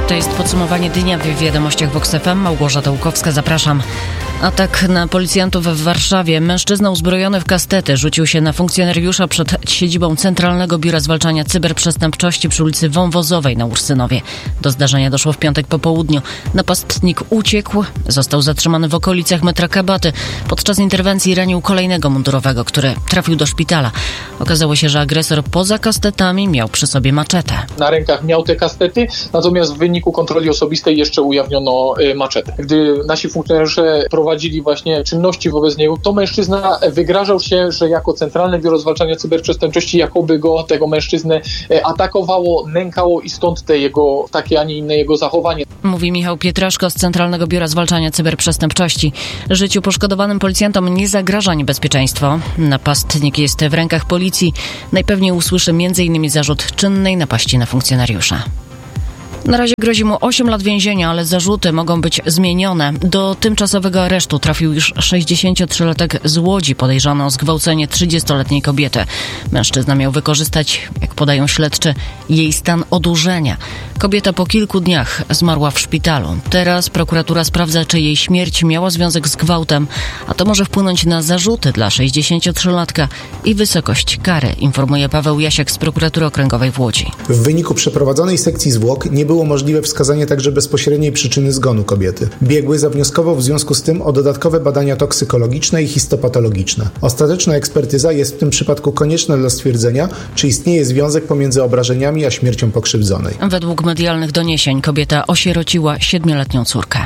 To jest podsumowanie dnia w Wiadomościach Vox FM. Małgorzata Łukowska, zapraszam. Atak na policjantów w Warszawie. Mężczyzna uzbrojony w kastety rzucił się na funkcjonariusza przed siedzibą Centralnego Biura Zwalczania Cyberprzestępczości przy ulicy Wąwozowej na Ursynowie. Do zdarzenia doszło w piątek po południu. Napastnik uciekł, został zatrzymany w okolicach metra Kabaty. Podczas interwencji ranił kolejnego mundurowego, który trafił do szpitala. Okazało się, że agresor poza kastetami miał przy sobie maczetę. Na rękach miał te kastety, natomiast w wyniku kontroli osobistej jeszcze ujawniono maczetę. Gdy nasi funkcjonariusze prowadzili właśnie czynności wobec niego, to mężczyzna wygrażał się, że jako Centralne Biuro Zwalczania Cyberprzestępczości jakoby tego mężczyznę atakowało, nękało i stąd takie, a nie inne jego zachowanie. Mówi Michał Pietraszko z Centralnego Biura Zwalczania Cyberprzestępczości. Życiu poszkodowanym policjantom nie zagraża niebezpieczeństwo. Napastnik jest w rękach policji. Najpewniej usłyszy m.in. zarzut czynnej napaści na funkcjonariusza. Na razie grozi mu 8 lat więzienia, ale zarzuty mogą być zmienione. Do tymczasowego aresztu trafił już 63-latek z Łodzi podejrzany o zgwałcenie 30-letniej kobiety. Mężczyzna miał wykorzystać, jak podają śledczy, jej stan odurzenia. Kobieta po kilku dniach zmarła w szpitalu. Teraz prokuratura sprawdza, czy jej śmierć miała związek z gwałtem, a to może wpłynąć na zarzuty dla 63-latka i wysokość kary, informuje Paweł Jasiak z Prokuratury Okręgowej w Łodzi. W wyniku przeprowadzonej sekcji zwłok nie było możliwe wskazanie także bezpośredniej przyczyny zgonu kobiety. Biegły zawnioskował w związku z tym o dodatkowe badania toksykologiczne i histopatologiczne. Ostateczna ekspertyza jest w tym przypadku konieczna dla stwierdzenia, czy istnieje związek pomiędzy obrażeniami a śmiercią pokrzywdzonej. Według medialnych doniesień kobieta osierociła 7-letnią córkę.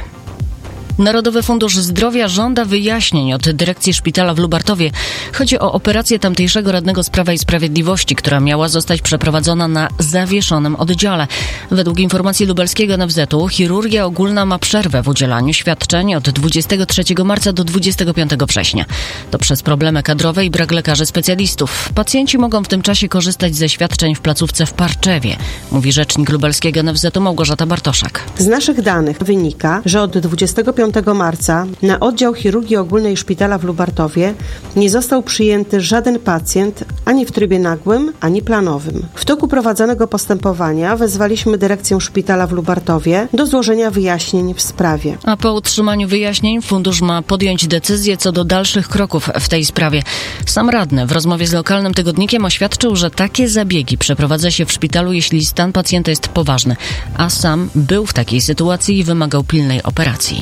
Narodowy Fundusz Zdrowia żąda wyjaśnień od dyrekcji szpitala w Lubartowie. Chodzi o operację tamtejszego radnego z Prawa i Sprawiedliwości, która miała zostać przeprowadzona na zawieszonym oddziale. Według informacji lubelskiego NFZ-u chirurgia ogólna ma przerwę w udzielaniu świadczeń od 23 marca do 25 września. To przez problemy kadrowe i brak lekarzy specjalistów. Pacjenci mogą w tym czasie korzystać ze świadczeń w placówce w Parczewie, mówi rzecznik lubelskiego NFZ-u Małgorzata Bartoszak. Z naszych danych wynika, że od 25 marca na oddział chirurgii ogólnej szpitala w Lubartowie nie został przyjęty żaden pacjent ani w trybie nagłym, ani planowym. W toku prowadzonego postępowania wezwaliśmy dyrekcję szpitala w Lubartowie do złożenia wyjaśnień w sprawie. A po otrzymaniu wyjaśnień fundusz ma podjąć decyzję co do dalszych kroków w tej sprawie. Sam radny w rozmowie z lokalnym tygodnikiem oświadczył, że takie zabiegi przeprowadza się w szpitalu, jeśli stan pacjenta jest poważny, a sam był w takiej sytuacji i wymagał pilnej operacji.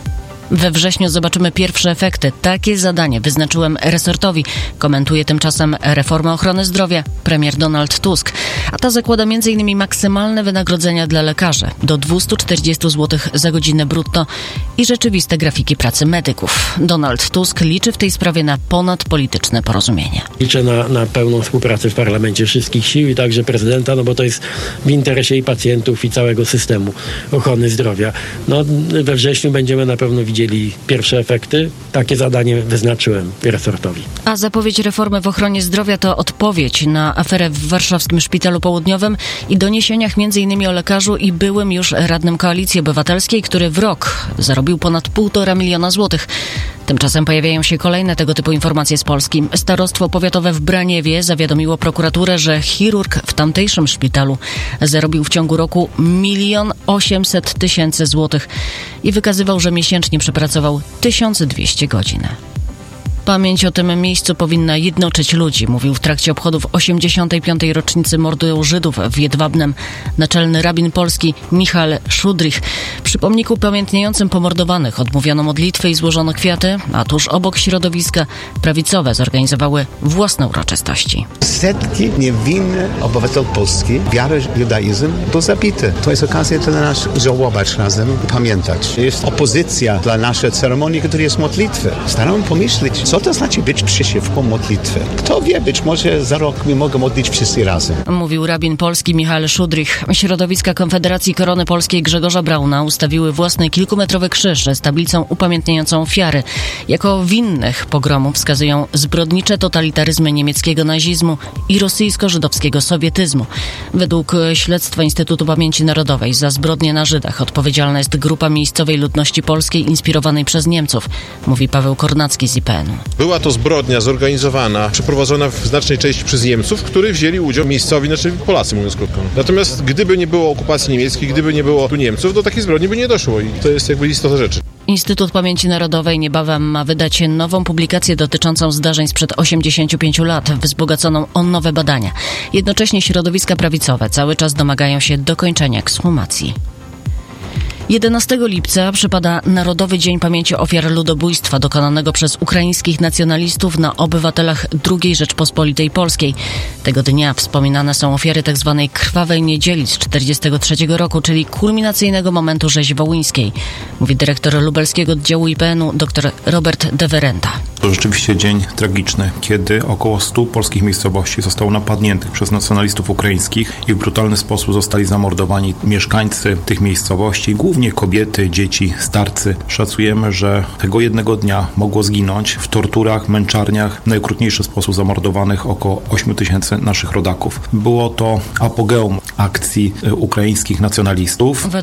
We wrześniu zobaczymy pierwsze efekty. Takie zadanie wyznaczyłem resortowi. Komentuje tymczasem reformę ochrony zdrowia premier Donald Tusk. A ta zakłada m.in. maksymalne wynagrodzenia dla lekarzy do 240 zł za godzinę brutto i rzeczywiste grafiki pracy medyków. Donald Tusk liczy w tej sprawie na ponadpolityczne porozumienie. Liczę na pełną współpracę w parlamencie wszystkich sił i także prezydenta, bo to jest w interesie i pacjentów i całego systemu ochrony zdrowia. We wrześniu będziemy na pewno widzieli pierwsze efekty. Takie zadanie wyznaczyłem resortowi. A zapowiedź reformy w ochronie zdrowia to odpowiedź na aferę w warszawskim Szpitalu Południowym i doniesieniach m.in. o lekarzu i byłym już radnym Koalicji Obywatelskiej, który w rok zarobił ponad 1,5 miliona złotych. Tymczasem pojawiają się kolejne tego typu informacje z Polski. Starostwo powiatowe w Braniewie zawiadomiło prokuraturę, że chirurg w tamtejszym szpitalu zarobił w ciągu roku 1 800 000 złotych i wykazywał, że miesięcznie przepracował 1200 godzin. Pamięć o tym miejscu powinna jednoczyć ludzi, mówił w trakcie obchodów 85. rocznicy mordu Żydów w Jedwabnem naczelny rabin polski Michał Szudrych. Przy pomniku upamiętniającym pomordowanych odmówiono modlitwy i złożono kwiaty, a tuż obok środowiska prawicowe zorganizowały własne uroczystości. Setki niewinnych obywateli Polski, wiary, judaizm, był zabity. To jest okazja dla nas żałować razem i pamiętać. Jest opozycja dla naszej ceremonii, która jest modlitwy. Staramy pomyśleć, co to znaczy być przeciwko modlitwie. Kto wie, być może za rok my mogą modlić wszyscy razem. Mówił rabin polski Michał Szudrych. Środowiska Konfederacji Korony Polskiej Grzegorza Brauna ustawiły własny kilkumetrowy krzyż z tablicą upamiętniającą ofiary. Jako winnych pogromu wskazują zbrodnicze totalitaryzmy niemieckiego nazizmu i rosyjsko-żydowskiego sowietyzmu. Według śledztwa Instytutu Pamięci Narodowej za zbrodnie na Żydach odpowiedzialna jest grupa miejscowej ludności polskiej inspirowanej przez Niemców, mówi Paweł Kornacki z IPN-u. Była to zbrodnia zorganizowana, przeprowadzona w znacznej części przez Niemców, w której wzięli udział miejscowi, znaczy Polacy, mówiąc krótko. Natomiast gdyby nie było okupacji niemieckiej, gdyby nie było tu Niemców, do takiej zbrodni by nie doszło i to jest jakby istota rzeczy. Instytut Pamięci Narodowej niebawem ma wydać nową publikację dotyczącą zdarzeń sprzed 85 lat, wzbogaconą o nowe badania. Jednocześnie środowiska prawicowe cały czas domagają się dokończenia ekshumacji. 11 lipca przypada Narodowy Dzień Pamięci Ofiar Ludobójstwa dokonanego przez ukraińskich nacjonalistów na obywatelach II Rzeczpospolitej Polskiej. Tego dnia wspominane są ofiary tzw. Krwawej Niedzieli z 1943 roku, czyli kulminacyjnego momentu rzezi wołyńskiej, mówi dyrektor lubelskiego oddziału IPN-u dr Robert Dewerenta. To rzeczywiście dzień tragiczny, kiedy około 100 polskich miejscowości zostało napadniętych przez nacjonalistów ukraińskich i w brutalny sposób zostali zamordowani mieszkańcy tych miejscowości, głównie kobiety, dzieci, starcy. Szacujemy, że tego jednego dnia mogło zginąć w torturach, męczarniach, w najokrutniejszy sposób zamordowanych około 8 000 naszych rodaków. Było to apogeum akcji ukraińskich nacjonalistów. Według